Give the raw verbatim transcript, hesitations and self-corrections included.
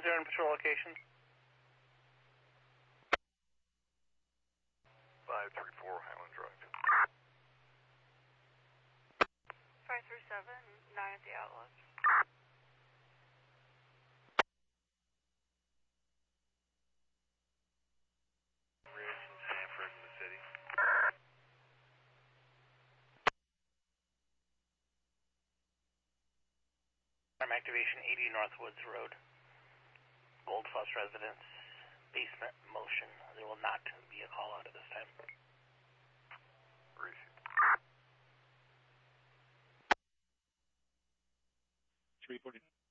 zero in patrol location. five three four Highland Drive. five three seven, nine at the outlet. Ridge and Sanford in the city. Arm activation eighty Northwoods Road. Goldfuss residence. Basement motion. There will not be a call out at this time. Received. three forty.